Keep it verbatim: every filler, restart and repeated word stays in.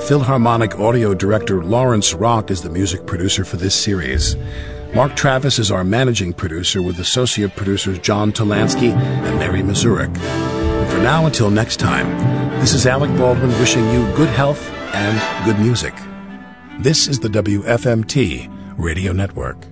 Philharmonic audio director Lawrence Rock is the music producer for this series. Mark Travis is our managing producer, with associate producers John Talansky and Mary Mazurek. And for now, until next time, this is Alec Baldwin wishing you good health and good music. This is the W F M T Radio Network.